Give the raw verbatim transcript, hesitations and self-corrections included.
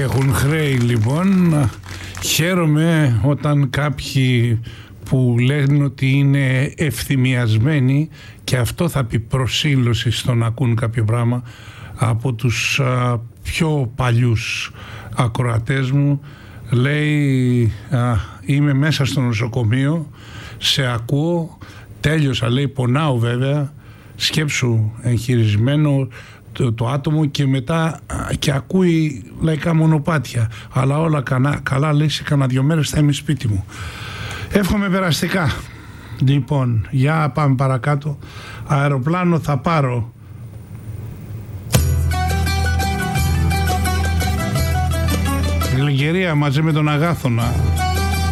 έχουν χρέη λοιπόν. Χαίρομαι όταν κάποιοι που λένε ότι είναι ευθυμιασμένοι, και αυτό θα πει προσήλωση στο να ακούν κάποιο πράγμα, από τους α, πιο παλιούς ακροατές μου. Λέει α, είμαι μέσα στο νοσοκομείο, σε ακούω, τέλειωσα, λέει, πονάω βέβαια, σκέψου εγχειρισμένο το, το άτομο, και μετά και ακούει λαϊκά μονοπάτια, αλλά όλα κανά, καλά, λέει, σε κανένα δυο μέρες θα είμαι σπίτι μου. Εύχομαι περαστικά. Λοιπόν, για πάμε παρακάτω. Αεροπλάνο θα πάρω. Γλυκερία μαζί με τον Αγάθωνα.